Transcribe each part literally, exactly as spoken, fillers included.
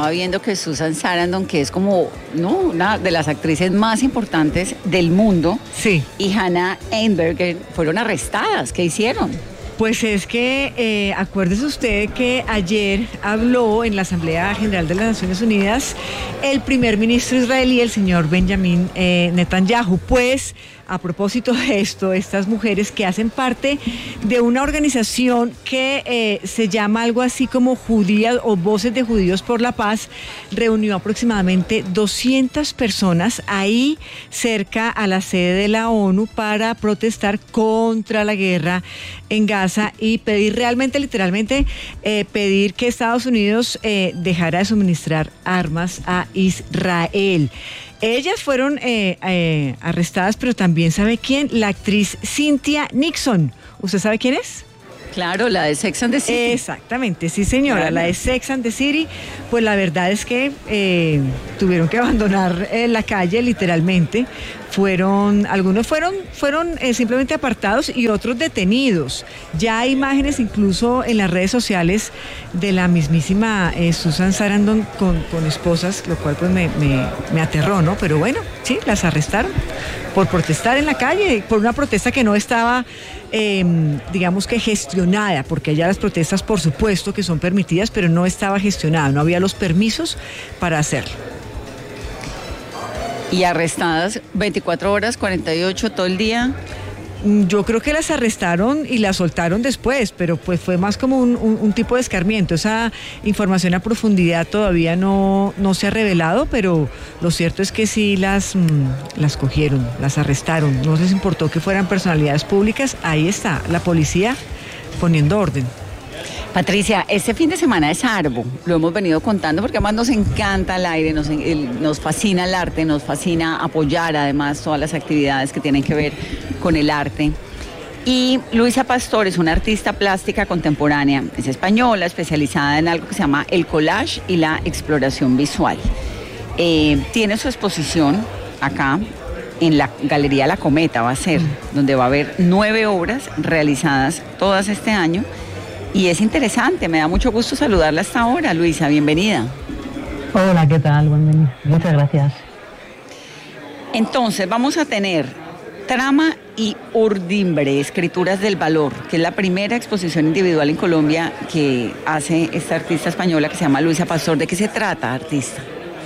estaba viendo que Susan Sarandon, que es como, ¿no?, una de las actrices más importantes del mundo, sí, y Hannah Einberger fueron arrestadas. ¿Qué hicieron? Pues es que, eh, acuérdese usted que ayer habló en la Asamblea General de las Naciones Unidas el primer ministro israelí, el señor Benjamin eh, Netanyahu. Pues, a propósito de esto, estas mujeres que hacen parte de una organización que eh, se llama algo así como Judías o Voces de Judíos por la Paz, reunió aproximadamente doscientas personas ahí cerca a la sede de la ONU para protestar contra la guerra en Gaza y pedir realmente, literalmente, eh, pedir que Estados Unidos eh, dejara de suministrar armas a Israel. Ellas fueron eh, eh, arrestadas, pero también ¿sabe quién? La actriz Cynthia Nixon. ¿Usted sabe quién es? Claro, la de Sex and the City. Exactamente, sí señora, Claro. la de Sex and the City. Pues la verdad es que eh, tuvieron que abandonar eh, la calle literalmente. Fueron, algunos fueron, fueron eh, simplemente apartados y otros detenidos. Ya hay imágenes incluso en las redes sociales de la mismísima eh, Susan Sarandon con, con esposas, lo cual pues me, me, me aterró, ¿no? Pero bueno, sí, las arrestaron por protestar en la calle, por una protesta que no estaba, eh, digamos que gestionada, porque ya las protestas por supuesto que son permitidas, pero no estaba gestionada, no había los permisos para hacerlo. Y arrestadas veinticuatro horas, cuarenta y ocho, todo el día. Yo creo que las arrestaron y las soltaron después, pero pues fue más como un, un, un tipo de escarmiento. Esa información a profundidad todavía no, no se ha revelado, pero lo cierto es que sí las, mmm, las cogieron, las arrestaron. No les importó que fueran personalidades públicas. Ahí está la policía poniendo orden. Patricia, este fin de semana es Arbo, lo hemos venido contando porque además nos encanta el aire, nos, el, nos fascina el arte, nos fascina apoyar además todas las actividades que tienen que ver con el arte. Y Luisa Pastor es una artista plástica contemporánea, es española, especializada en algo que se llama el collage y la exploración visual. Eh, tiene su exposición acá en la Galería La Cometa, va a ser, donde va a haber nueve obras realizadas todas este año. Y es interesante, me da mucho gusto saludarla hasta ahora, Luisa, bienvenida. Hola, ¿qué tal? Bienvenida. Muchas gracias. Entonces, vamos a tener Trama y Urdimbre, Escrituras del Valor, que es la primera exposición individual en Colombia que hace esta artista española que se llama Luisa Pastor. ¿De qué se trata, artista?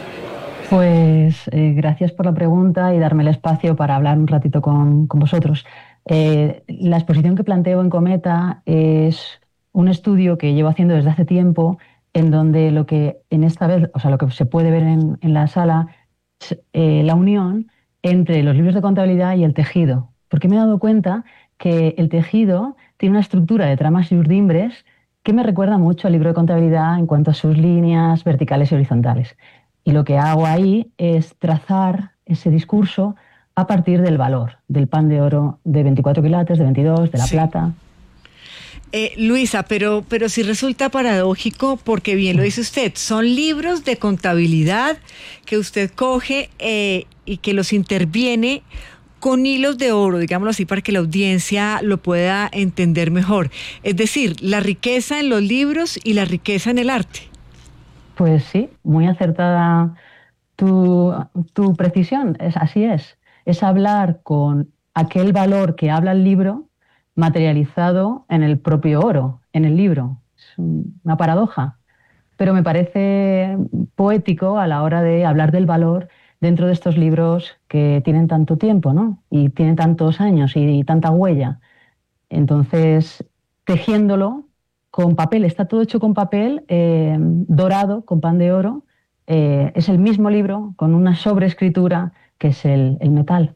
Pues eh, gracias por la pregunta y darme el espacio para hablar un ratito con, con vosotros. Eh, la exposición que planteo en Cometa es un estudio que llevo haciendo desde hace tiempo, en donde lo que en esta vez, o sea, lo que se puede ver en, en la sala es eh, la unión entre los libros de contabilidad y el tejido. Porque me he dado cuenta que el tejido tiene una estructura de tramas y urdimbres que me recuerda mucho al libro de contabilidad en cuanto a sus líneas verticales y horizontales. Y lo que hago ahí es trazar ese discurso a partir del valor, del pan de oro de veinticuatro quilates, de veintidós, de la sí. plata. Eh, Luisa, pero, pero sí resulta paradójico porque bien lo dice usted, son libros de contabilidad que usted coge eh, y que los interviene con hilos de oro, digámoslo así, para que la audiencia lo pueda entender mejor. Es decir, la riqueza en los libros y la riqueza en el arte. Pues sí, muy acertada tu, tu precisión, es, así es. Es hablar con aquel valor que habla el libro materializado en el propio oro, en el libro. Es una paradoja, pero me parece poético a la hora de hablar del valor dentro de estos libros que tienen tanto tiempo, ¿no? Y tienen tantos años y, y tanta huella. Entonces, tejiéndolo con papel, está todo hecho con papel eh, dorado, con pan de oro, eh, es el mismo libro con una sobreescritura que es el, el metal.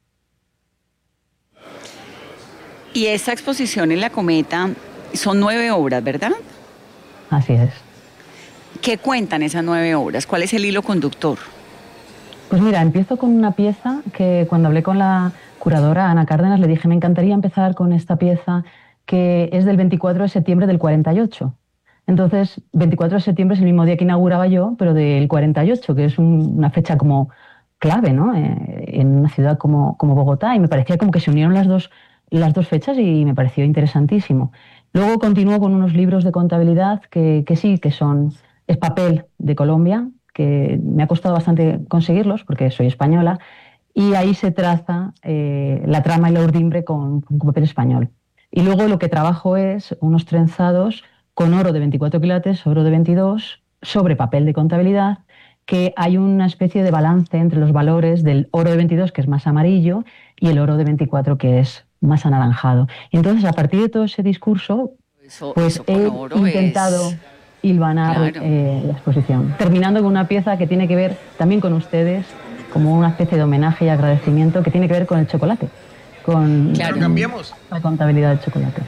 Y esta exposición en La Cometa son nueve obras, ¿verdad? Así es. ¿Qué cuentan esas nueve obras? ¿Cuál es el hilo conductor? Pues mira, empiezo con una pieza que cuando hablé con la curadora Ana Cárdenas le dije, me encantaría empezar con esta pieza que es del veinticuatro de septiembre del cuarenta y ocho. Entonces, veinticuatro de septiembre es el mismo día que inauguraba yo, pero del cuarenta y ocho, que es un, una fecha como clave, ¿no? Eh, en una ciudad como, como Bogotá, y me parecía como que se unieron las dos las dos fechas y me pareció interesantísimo. Luego continúo con unos libros de contabilidad que, que sí, que son es Papel de Colombia, que me ha costado bastante conseguirlos porque soy española, y ahí se traza eh, la trama y la urdimbre con, con papel español. Y luego lo que trabajo es unos trenzados con oro de veinticuatro quilates, oro de veintidós, sobre papel de contabilidad, que hay una especie de balance entre los valores del oro de veintidós, que es más amarillo, y el oro de veinticuatro, que es más anaranjado. Y entonces, a partir de todo ese discurso, eso, pues eso he intentado es... hilvanar claro. eh, la exposición, terminando con una pieza que tiene que ver también con ustedes, como una especie de homenaje y agradecimiento que tiene que ver con el chocolate, con claro. Cambiamos. la contabilidad del chocolate.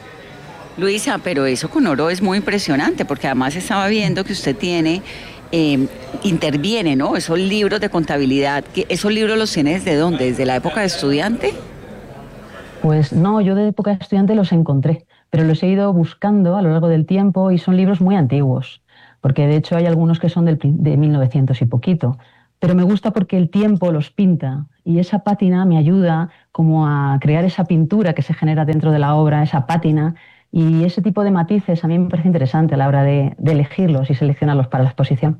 Luisa, pero eso con oro es muy impresionante, porque además estaba viendo que usted tiene, eh, interviene, ¿no? Esos libros de contabilidad, que ¿esos libros los tiene desde dónde? ¿Desde la época de estudiante? Pues no, yo de época de estudiante los encontré, pero los he ido buscando a lo largo del tiempo y son libros muy antiguos, porque de hecho hay algunos que son del, de mil novecientos y poquito, pero me gusta porque el tiempo los pinta y esa pátina me ayuda como a crear esa pintura que se genera dentro de la obra, esa pátina, y ese tipo de matices a mí me parece interesante a la hora de, de elegirlos y seleccionarlos para la exposición.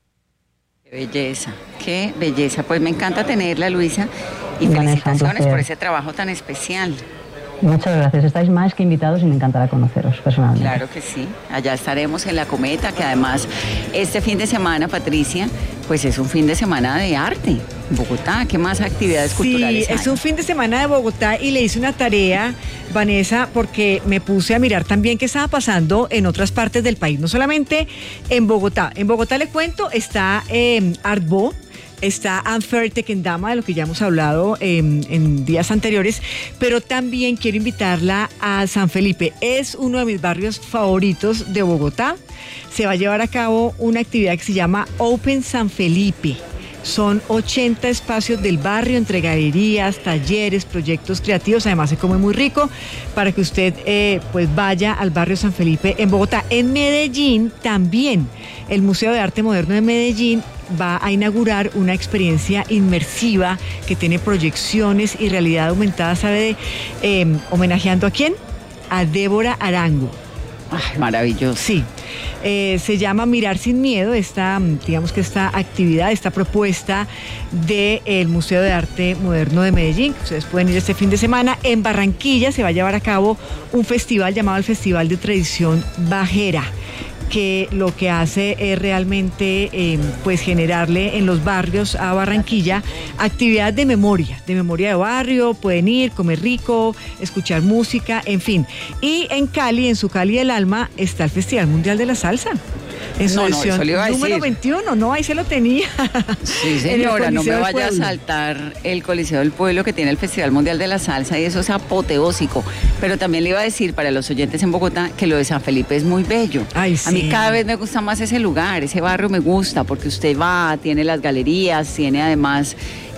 Qué belleza, qué belleza. Pues me encanta tenerla, Luisa, y Vanessa, felicitaciones por ese trabajo tan especial. Muchas gracias, estáis más que invitados y me encantará conoceros personalmente. Claro que sí, allá estaremos en La Cometa, que además este fin de semana, Patricia, pues es un fin de semana de arte. Bogotá, ¿qué más actividades sí, culturales hay? Es un fin de semana de Bogotá y le hice una tarea, Vanessa, porque me puse a mirar también qué estaba pasando en otras partes del país, no solamente en Bogotá. En Bogotá, le cuento, está eh, Artbo, está Anfer Tequendama, de lo que ya hemos hablado eh, en días anteriores, pero también quiero invitarla a San Felipe. Es uno de mis barrios favoritos de Bogotá. Se va a llevar a cabo una actividad que se llama Open San Felipe. Son ochenta espacios del barrio entre galerías, talleres, proyectos creativos. Además se come muy rico para que usted eh, pues vaya al barrio San Felipe en Bogotá. En Medellín también el Museo de Arte Moderno de Medellín va a inaugurar una experiencia inmersiva que tiene proyecciones y realidad aumentada, ¿sabe? Eh, ¿Homenajeando a quién? A Débora Arango. Ay, maravilloso. Sí, eh, se llama Mirar sin Miedo, esta, digamos que esta actividad, esta propuesta del Museo de Arte Moderno de Medellín. Ustedes pueden ir este fin de semana. En Barranquilla se va a llevar a cabo un festival llamado el Festival de Tradición Bajera, que lo que hace es realmente eh, pues generarle en los barrios a Barranquilla actividad de memoria, de memoria de barrio. Pueden ir, comer rico, escuchar música, en fin. Y en Cali, en su Cali del Alma, está el Festival Mundial de la Salsa. En su no, edición no, número decir. veintiuno, no, ahí se lo tenía. Sí, señora, no me vaya a saltar el Coliseo del Pueblo, que tiene el Festival Mundial de la Salsa, y eso es apoteósico. Pero también le iba a decir para los oyentes en Bogotá que lo de San Felipe es muy bello. Ay, sí. A mí cada vez me gusta más ese lugar, ese barrio me gusta, porque usted va, tiene las galerías, tiene además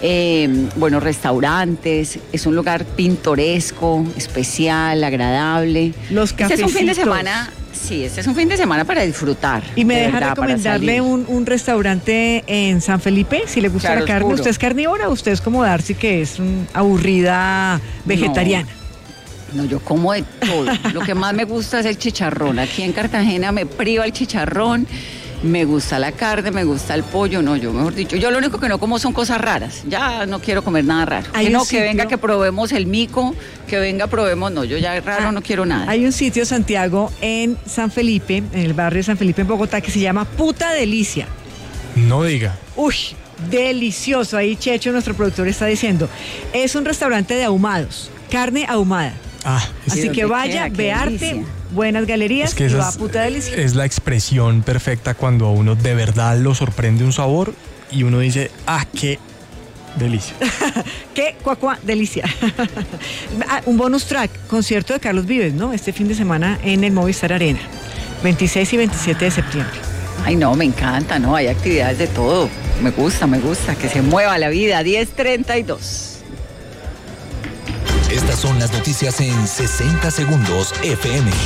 eh, buenos restaurantes, es un lugar pintoresco, especial, agradable. Los cafecitos. Este es un fin de semana... Sí, este es un fin de semana para disfrutar. Y me de deja verdad, recomendarle un, un restaurante en San Felipe, si le gusta claro, la carne. oscuro. ¿Usted es carnívora o usted es como Darcy, que es un aburrida vegetariana? No, no, yo como de todo. Lo que más me gusta es el chicharrón. Aquí en Cartagena me priva el chicharrón. Me gusta la carne, me gusta el pollo, no, yo mejor dicho, yo lo único que no como son cosas raras, ya no quiero comer nada raro. Hay Que no, sitio... que venga, que probemos el mico, que venga, probemos, no, yo ya raro ah, no quiero nada. Hay un sitio, Santiago, en San Felipe, en el barrio de San Felipe, en Bogotá, que se llama Puta Delicia. No diga. Uy, delicioso, ahí Checho, nuestro productor, está diciendo, es un restaurante de ahumados, carne ahumada. Ah, así que vaya, ve arte, buenas galerías, es que y esa va a es, Puta Delicia. Es la expresión perfecta cuando a uno de verdad lo sorprende un sabor y uno dice, ah, qué delicia. Qué cuacua, delicia. Ah, un bonus track, concierto de Carlos Vives, ¿no? Este fin de semana en el Movistar Arena, veintiséis y veintisiete de septiembre. Ay, no, me encanta, ¿no? Hay actividades de todo. Me gusta, me gusta, que se mueva la vida. diez treinta y dos. Estas son las noticias en sesenta segundos F M.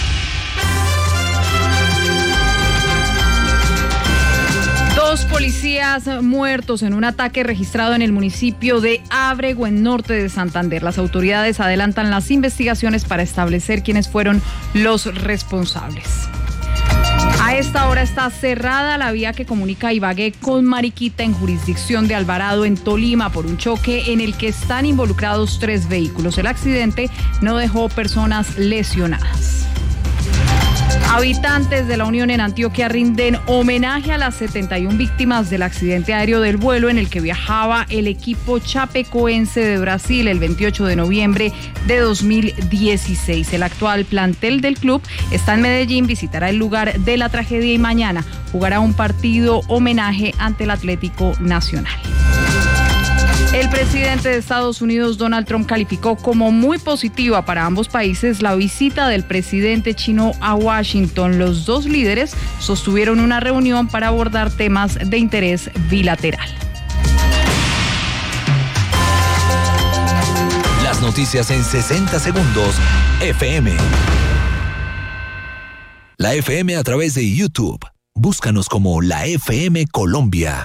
Dos policías muertos en un ataque registrado en el municipio de Ábrego, en norte de Santander. Las autoridades adelantan las investigaciones para establecer quiénes fueron los responsables. A esta hora está cerrada la vía que comunica Ibagué con Mariquita en jurisdicción de Alvarado en Tolima por un choque en el que están involucrados tres vehículos. El accidente no dejó personas lesionadas. Habitantes de la Unión en Antioquia rinden homenaje a las setenta y una víctimas del accidente aéreo del vuelo en el que viajaba el equipo chapecoense de Brasil el veintiocho de noviembre de dos mil dieciséis. El actual plantel del club está en Medellín, visitará el lugar de la tragedia y mañana jugará un partido homenaje ante el Atlético Nacional. El presidente de Estados Unidos, Donald Trump, calificó como muy positiva para ambos países la visita del presidente chino a Washington. Los dos líderes sostuvieron una reunión para abordar temas de interés bilateral. Las noticias en sesenta segundos, F M. La F M a través de YouTube. Búscanos como la F M Colombia.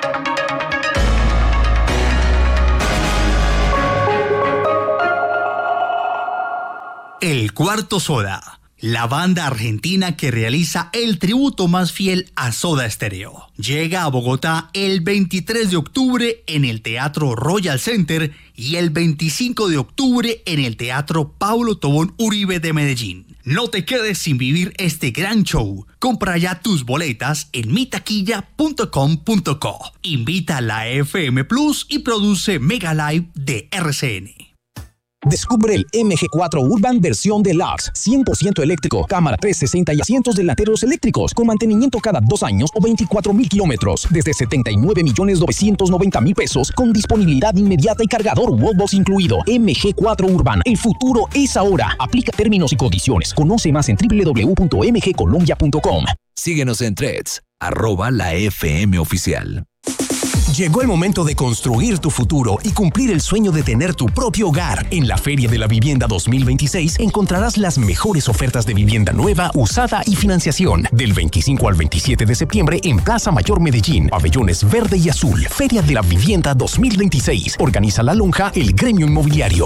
El Cuarto Soda, la banda argentina que realiza el tributo más fiel a Soda Stereo. Llega a Bogotá el veintitrés de octubre en el Teatro Royal Center y el veinticinco de octubre en el Teatro Pablo Tobón Uribe de Medellín. No te quedes sin vivir este gran show. Compra ya tus boletas en mi taquilla punto com punto co. Invita a la F M Plus y produce Mega Live de R C N. Descubre el M G cuatro Urban versión Deluxe, cien por ciento eléctrico, cámara trescientos sesenta y asientos delanteros eléctricos, con mantenimiento cada dos años o veinticuatro mil kilómetros, desde setenta y nueve millones novecientos noventa mil pesos, con disponibilidad inmediata y cargador Wallbox incluido. M G cuatro Urban, el futuro es ahora. Aplica términos y condiciones. Conoce más en doble u doble u doble u punto m g colombia punto com. Síguenos en Threads, arroba la F M oficial. Llegó el momento de construir tu futuro y cumplir el sueño de tener tu propio hogar. En la Feria de la Vivienda dos mil veintiséis encontrarás las mejores ofertas de vivienda nueva, usada y financiación. Del veinticinco al veintisiete de septiembre en Plaza Mayor Medellín, pabellones verde y azul. Feria de la Vivienda dos mil veintiséis. Organiza La Lonja, el gremio inmobiliario.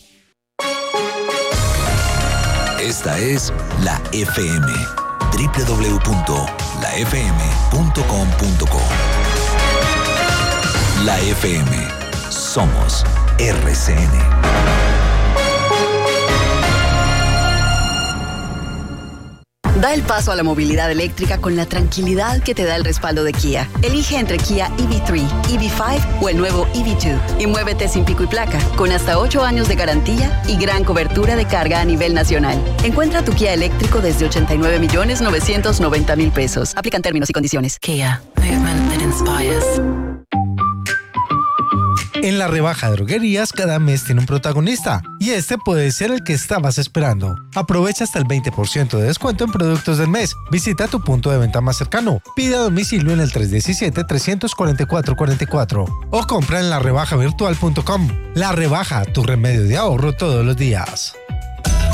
Esta es la F M. doble u doble u doble u punto la f m punto com punto co. La F M. Somos R C N. Da el paso a la movilidad eléctrica con la tranquilidad que te da el respaldo de Kia. Elige entre Kia E V tres, E V cinco o el nuevo E V dos y muévete sin pico y placa, con hasta ocho años de garantía y gran cobertura de carga a nivel nacional. Encuentra tu Kia eléctrico desde ochenta y nueve millones novecientos noventa mil pesos. Aplican términos y condiciones. Kia, movement that inspires. En la rebaja de droguerías, cada mes tiene un protagonista, y este puede ser el que estabas esperando. Aprovecha hasta el veinte por ciento de descuento en productos del mes. Visita tu punto de venta más cercano. Pide a domicilio en el tres uno siete, tres cuatro cuatro cuatro cuatro o compra en la rebaja virtual punto com. La Rebaja, tu remedio de ahorro todos los días.